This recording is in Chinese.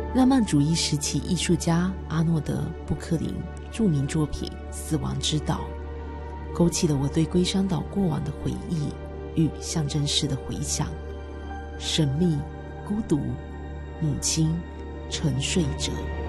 浪漫主义时期艺术家阿诺德·布克林著名作品《死亡之岛》勾起了我对龟山岛过往的回忆与象征式的回想。神秘、孤独、母亲、沉睡者。